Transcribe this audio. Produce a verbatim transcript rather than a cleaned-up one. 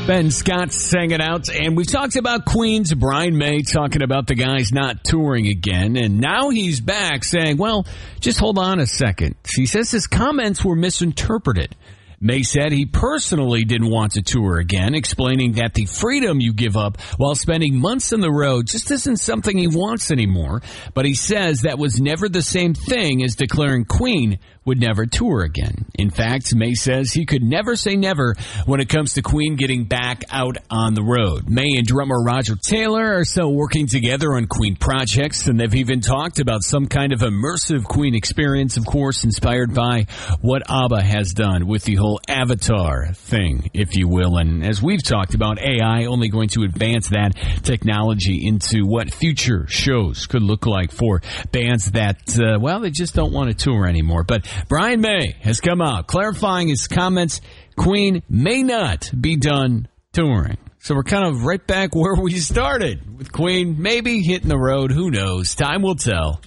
Ben Scott's hanging out, and we've talked about Queen's Brian May talking about the guys not touring again, and now he's back saying, well, just hold on a second. He says his comments were misinterpreted. May said he personally didn't want to tour again, explaining that the freedom you give up while spending months on the road just isn't something he wants anymore, but he says that was never the same thing as declaring Queen would never tour again. In fact, May says he could never say never when it comes to Queen getting back out on the road. May and drummer Roger Taylor are still working together on Queen projects, and they've even talked about some kind of immersive Queen experience, of course, inspired by what ABBA has done with the whole Avatar thing, if you will. And as we've talked about, A I only going to advance that technology into what future shows could look like for bands that, uh, well, they just don't want to tour anymore. But Brian May has come out clarifying his comments. Queen may not be done touring. So we're kind of right back where we started with Queen maybe hitting the road. Who knows? Time will tell.